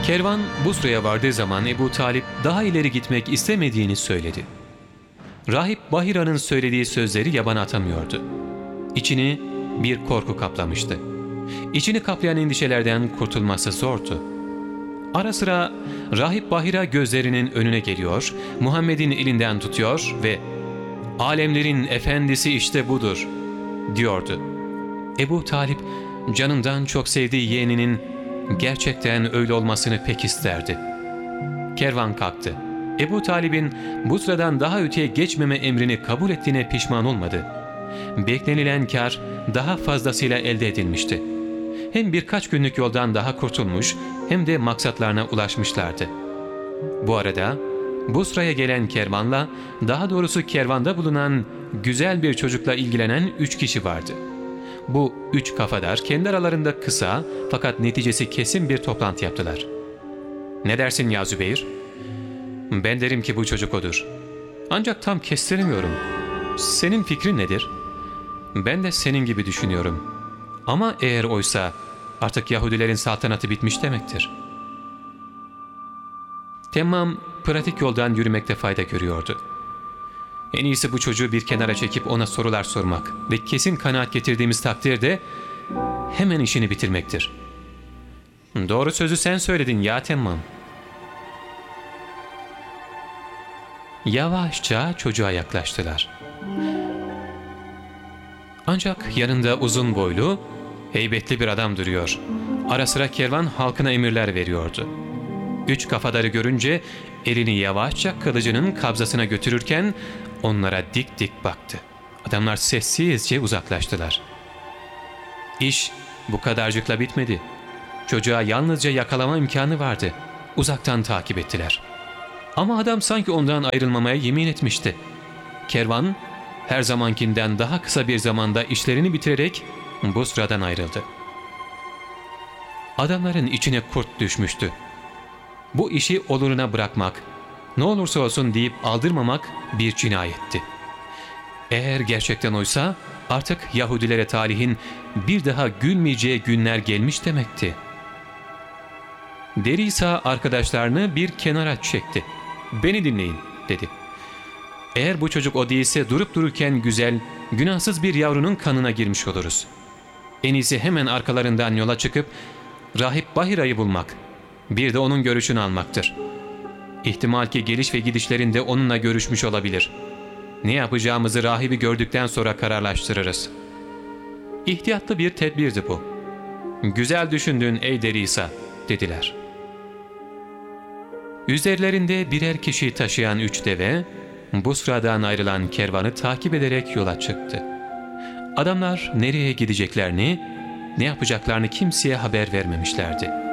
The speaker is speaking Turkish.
Kervan Busra'ya vardığı zaman Ebu Talip daha ileri gitmek istemediğini söyledi. Rahip Bahira'nın söylediği sözleri yabana atamıyordu. İçini bir korku kaplamıştı. İçini kaplayan endişelerden kurtulması zordu. Ara sıra Rahip Bahira gözlerinin önüne geliyor, Muhammed'in elinden tutuyor ve "Alemlerin efendisi işte budur" diyordu. Ebu Talip canından çok sevdiği yeğeninin gerçekten öyle olmasını pek isterdi. Kervan kalktı. Ebu Talib'in Busra'dan daha öteye geçmeme emrini kabul ettiğine pişman olmadı. Beklenilen kar daha fazlasıyla elde edilmişti. Hem birkaç günlük yoldan daha kurtulmuş hem de maksatlarına ulaşmışlardı. Bu arada Busra'ya gelen kervanla, daha doğrusu kervanda bulunan güzel bir çocukla ilgilenen 3 kişi vardı. Bu 3 kafadar kendi aralarında kısa fakat neticesi kesin bir toplantı yaptılar. "Ne dersin ya Zübeyir?" "Ben derim ki bu çocuk odur. Ancak tam kestiremiyorum. Senin fikrin nedir?" "Ben de senin gibi düşünüyorum. Ama eğer oysa artık Yahudilerin saltanatı bitmiş demektir." Temmam pratik yoldan yürümekte fayda görüyordu. En iyisi bu çocuğu bir kenara çekip ona sorular sormak ve kesin kanaat getirdiğimiz takdirde hemen işini bitirmektir. "Doğru sözü sen söyledin ya Temmam." Yavaşça çocuğa yaklaştılar. Ancak yanında uzun boylu, heybetli bir adam duruyor. Ara sıra kervan halkına emirler veriyordu. 3 kafadarı görünce elini yavaşça kılıcının kabzasına götürürken onlara dik dik baktı. Adamlar sessizce uzaklaştılar. İş bu kadarcıkla bitmedi. Çocuğa yalnızca yakalama imkanı vardı. Uzaktan takip ettiler. Ama adam sanki ondan ayrılmamaya yemin etmişti. Kervan her zamankinden daha kısa bir zamanda işlerini bitirerek Busra'dan ayrıldı. Adamların içine kurt düşmüştü. Bu işi oluruna bırakmak, ne olursa olsun deyip aldırmamak bir cinayetti. Eğer gerçekten oysa artık Yahudilere talihin bir daha gülmeyeceği günler gelmiş demekti. Derisa arkadaşlarını bir kenara çekti. "Beni dinleyin," dedi. "Eğer bu çocuk o değilse durup dururken güzel, günahsız bir yavrunun kanına girmiş oluruz. En iyisi hemen arkalarından yola çıkıp Rahip Bahira'yı bulmak, bir de onun görüşünü almaktır. İhtimal ki geliş ve gidişlerinde onunla görüşmüş olabilir. Ne yapacağımızı rahibi gördükten sonra kararlaştırırız." İhtiyatlı bir tedbirdi bu. "Güzel düşündün ey Derisa," dediler. Üzerlerinde birer kişi taşıyan 3 deve, Busra'dan ayrılan kervanı takip ederek yola çıktı. Adamlar nereye gideceklerini, ne yapacaklarını kimseye haber vermemişlerdi.